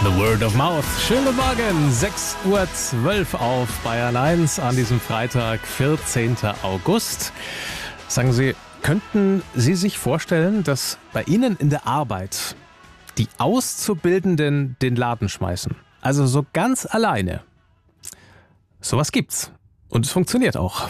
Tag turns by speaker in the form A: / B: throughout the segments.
A: The Word of Mouth. Schönen guten Morgen, 6:12 Uhr auf Bayern 1 an diesem Freitag, 14. August. Sagen Sie, könnten Sie sich vorstellen, dass bei Ihnen in der Arbeit die Auszubildenden den Laden schmeißen? Also so ganz alleine. Sowas gibt's. Und es funktioniert auch.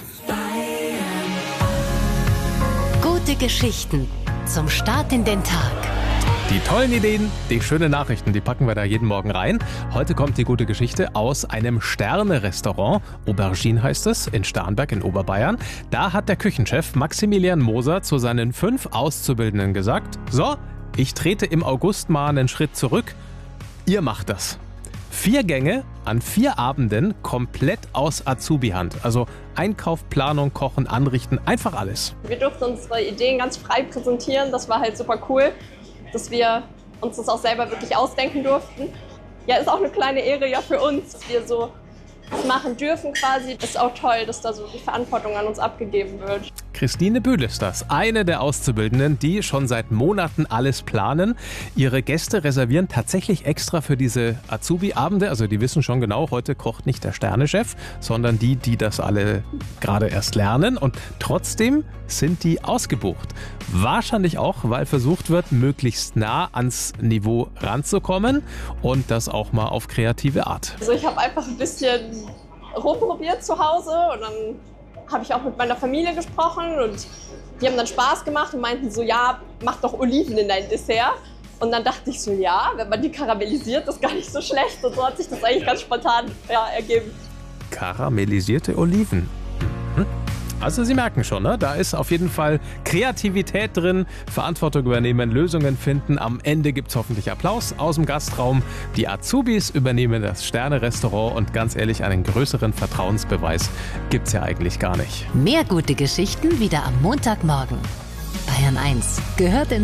B: Gute Geschichten zum Start in den Tag.
A: Die tollen Ideen, die schönen Nachrichten, die packen wir da jeden Morgen rein. Heute kommt die gute Geschichte aus einem Sterne-Restaurant. Aubergine heißt es, in Starnberg in Oberbayern. Da hat der Küchenchef Maximilian Moser zu seinen 5 Auszubildenden gesagt: So, ich trete im August mal einen Schritt zurück. Ihr macht das. 4 Gänge an 4 Abenden komplett aus Azubi-Hand. Also Einkauf, Planung, Kochen, Anrichten, einfach alles.
C: Wir durften unsere Ideen ganz frei präsentieren. Das war halt super cool, dass wir uns das auch selber wirklich ausdenken durften. Ja, ist auch eine kleine Ehre ja für uns, dass wir so das machen dürfen quasi. Ist auch toll, dass da so die Verantwortung an uns abgegeben wird.
A: Christine Bühl ist das, eine der Auszubildenden, die schon seit Monaten alles planen. Ihre Gäste reservieren tatsächlich extra für diese Azubi-Abende. Also die wissen schon genau, heute kocht nicht der Sternechef, sondern die das alle gerade erst lernen. Und trotzdem sind die ausgebucht. Wahrscheinlich auch, weil versucht wird, möglichst nah ans Niveau ranzukommen und das auch mal auf kreative Art.
C: Also ich habe einfach ein bisschen rumprobiert zu Hause und dann habe ich auch mit meiner Familie gesprochen und die haben dann Spaß gemacht und meinten so, ja, mach doch Oliven in dein Dessert. Und dann dachte ich so, ja, wenn man die karamellisiert, ist gar nicht so schlecht. Und so hat sich das eigentlich ganz spontan ergeben.
A: Karamellisierte Oliven. Also Sie merken schon, ne? Da ist auf jeden Fall Kreativität drin, Verantwortung übernehmen, Lösungen finden. Am Ende gibt es hoffentlich Applaus aus dem Gastraum. Die Azubis übernehmen das Sterne-Restaurant und ganz ehrlich, einen größeren Vertrauensbeweis gibt es ja eigentlich gar nicht.
B: Mehr gute Geschichten wieder am Montagmorgen. Bayern 1 gehört in